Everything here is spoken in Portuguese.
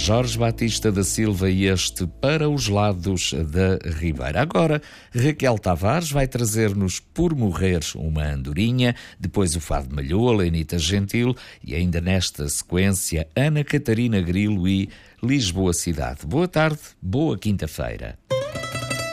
Jorge Batista da Silva e este Para os Lados da Ribeira. Agora, Raquel Tavares vai trazer-nos Por Morrer uma Andorinha, depois o Fado de Malhoa, Lenita Gentil e ainda nesta sequência Ana Catarina Grilo e Lisboa Cidade. Boa tarde, boa quinta-feira.